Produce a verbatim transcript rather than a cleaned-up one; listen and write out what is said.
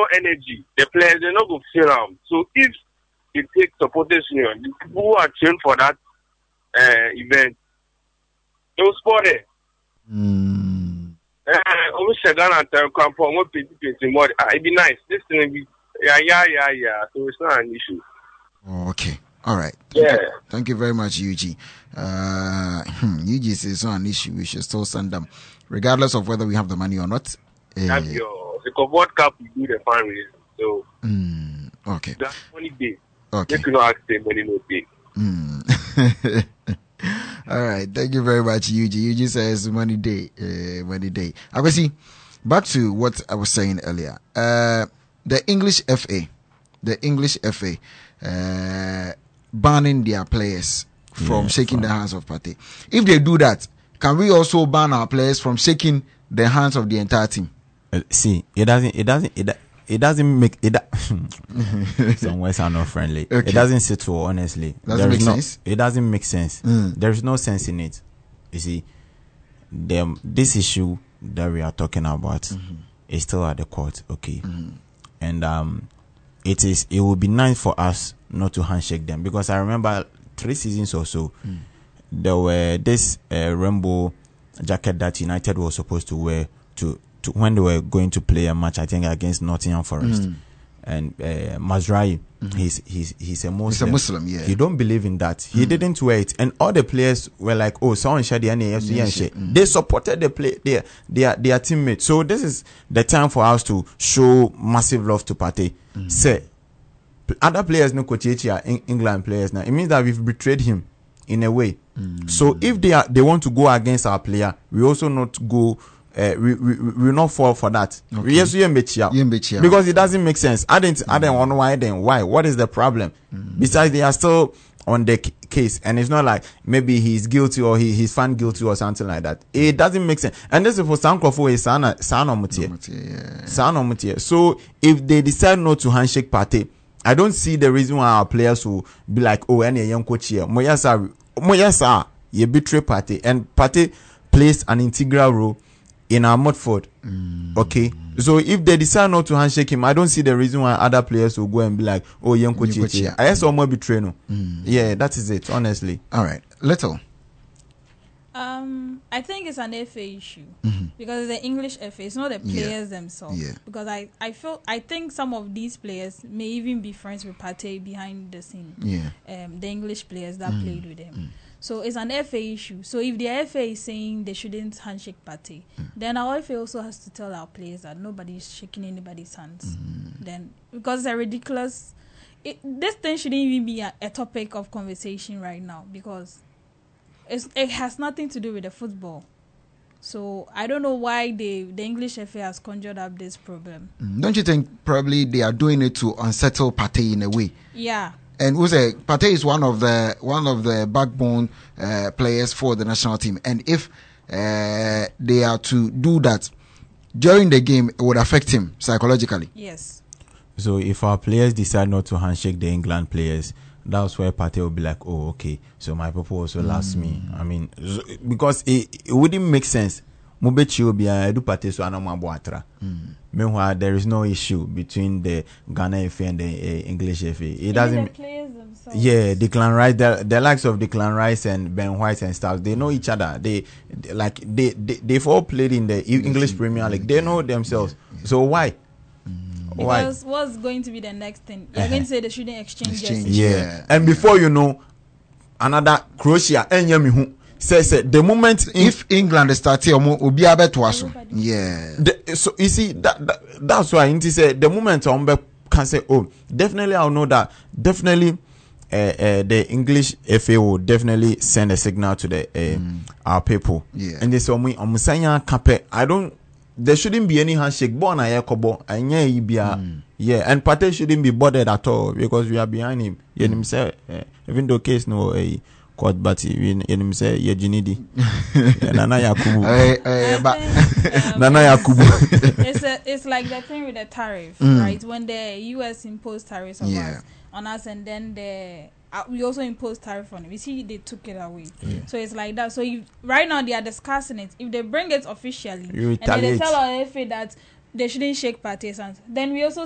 more energy. The players they're not going to feel them. So if you take supporters union, the people who are trained for that uh, event, they'll spot it. Mm. Uh, it'd be nice. This thing will be yeah, yeah, yeah, yeah. So it's not an issue. Oh, okay. All right. Thank yeah. You. Thank you very much, U G. Uh, U G says it's not an issue. We should still send them, regardless of whether we have the money or not. Uh, That's your the World Cup. We do the fundraising. So mm, okay. That's money day. Okay. You cannot ask them money no day. Mm. All right. Thank you very much, U G. U G says money day. Uh, money day. I will see. Back to what I was saying earlier. Uh, the English F A, the English F A, uh, banning their players from yeah, shaking fine. the hands of Partey. If they do that, can we also ban our players from shaking the hands of the entire team? Uh, see, it doesn't. It doesn't. It, it doesn't make it. Some words are not friendly. Okay. It doesn't sit well, honestly. Doesn't make no, sense. It doesn't make sense. Mm. There is no sense in it. You see, the this issue that we are talking about mm-hmm. is still at the court. Okay, mm-hmm. and um, it is. It would be nice for us not to handshake them, because I remember three seasons or so, mm. there were this uh, rainbow jacket that United was supposed to wear to. When they were going to play a match, I think against Nottingham Forest, mm. and uh, Mazraoui, mm-hmm. he's he's he's a Muslim. He's a Muslim, yeah. He don't believe in that. He mm. didn't wear it, and all the players were like, "Oh, someone share the N A F C and share." They supported the play their their their teammates. So this is the time for us to show massive love to Partey. Mm. Say, other players no coach in England players now. It means that we've betrayed him in a way. Mm. So if they are they want to go against our player, we also not go. Uh, we, we we will not fall for that. Okay. Yes, we because it doesn't make sense. I didn't. Mm. I didn't want why. Then why? What is the problem? Mm. Besides, they are still on the c- case, and it's not like maybe he's guilty or he, he's found guilty or something like that. It doesn't make sense. And this is for some for a sana sana mutie. So if they decide not to handshake Partey, I don't see the reason why our players will be like, oh, any young coach here, Moyasa, Moyasa, you betray Partey, and Partey plays an integral role in our Watford. Mm. Okay, so if they decide not to handshake him, I don't see the reason why other players will go and be like, oh, young coach, I guess some more betray no. Mm. Yeah, that is it, honestly. All right, Little. Um, I think it's an F A issue, mm-hmm. because the English F A, it's not the players yeah. themselves. Yeah. Because I, I feel I think some of these players may even be friends with Partey behind the scene. Yeah. Um, the English players that mm. played with him. Mm. So it's an F A issue. So if the F A is saying they shouldn't handshake Partey, mm. then our F A also has to tell our players that nobody's shaking anybody's hands. Mm. Then because it's a ridiculous, it, this thing shouldn't even be a, a topic of conversation right now, because it's, it has nothing to do with the football. So I don't know why they, the English F A has conjured up this problem. Mm. Don't you think probably they are doing it to unsettle Partey in a way? Yeah. And who's a Partey is one of the one of the backbone uh, players for the national team. And if uh, they are to do that during the game, it would affect him psychologically. Yes. So if our players decide not to handshake the England players, that's where Partey will be like, oh, okay, so my people also mm. last me. I mean, because it, it wouldn't make sense. Mubechi will be a do Partey so anamabuatra. Meanwhile, there is no issue between the Ghana F A and the uh, English F A. It Even doesn't. the players themselves. Yeah, Declan Rice, the, the likes of Declan Rice and Ben White and stuff, they know each other. They, they like they, they they've all played in the English Premier League. They know themselves. Yeah, yeah. So why? Why? Because what's going to be the next thing? You're uh-huh. going to say they shouldn't exchange jerseys. Yeah. yeah, and before you know, another Croatia and Yemihu. Says uh, the moment in, if England starts here, will be able to us. Yeah. The, so you see that, that that's why Inti said the moment Ombe can say, oh, definitely I'll know that. Definitely, uh, uh, the English F A will definitely send a signal to the uh, mm. our people. Yeah. And they say, "Me, I'm saying, I don't. There shouldn't be any handshake. Born a yakobo, and yeah, and Partey shouldn't be bothered at all because we are behind him. You know, say even though case no a. Uh, Court Batty, in him say, Yejinidi, Nana Yakubu, Nana Yakubu. It's a, it's like the thing with the tariff, mm. right? When the U S imposed tariffs on yeah. us, on us, and then the uh, we also imposed tariff on it. We see they took it away, yeah. so it's like that. So if, right now they are discussing it. If they bring it officially, you and then they tell our F A that they shouldn't shake Partey's hands, then we also